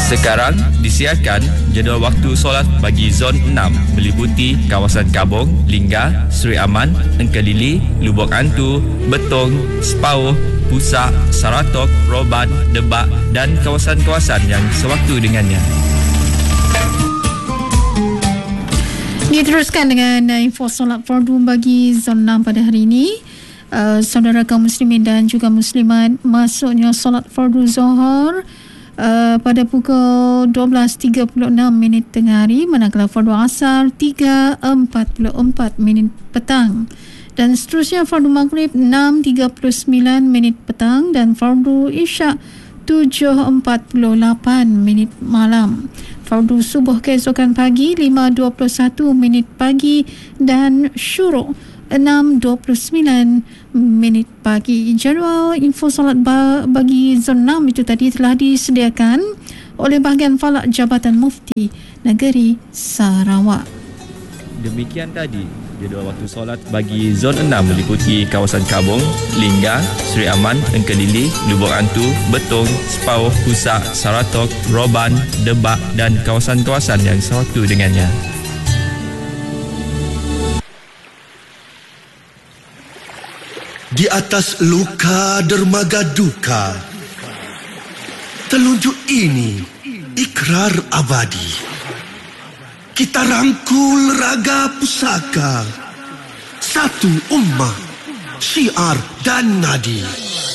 Sekarang disiarkan jadual waktu solat bagi Zon 6 meliputi kawasan Kabong, Lingga, Seri Aman, Engkelili, Lubuk Antu, Betong, Sepauh, Pusak, Saratok, Roban, Debak dan kawasan-kawasan yang sewaktu dengannya. Diteruskan dengan info solat fardu bagi Zon 6 pada hari ini. Saudara kaum muslimin dan juga muslimat, masuknya solat fardu Zuhur pada pukul 12.36 tengah hari, manakala fardu asar 3.44 petang, dan seterusnya fardu maghrib 6.39 petang dan fardu isyak 7.48 malam. Fardu subuh keesokan pagi 5.21 pagi dan syuruk 6.29 pagi. Jadual info solat bagi Zon 6 itu tadi telah disediakan oleh bahagian falak Jabatan Mufti Negeri Sarawak. Demikian tadi jadual waktu solat bagi Zon 6 meliputi kawasan Kabong, Lingga, Seri Aman, Engkelili, Lubuk Antu, Betong, Sepauh, Pusak, Saratok, Roban, Debak dan kawasan-kawasan yang sewaktu dengannya. Di atas luka dermaga duka, telunjuk ini ikrar abadi. Kita rangkul raga pusaka, satu ummah, syiar dan nadi.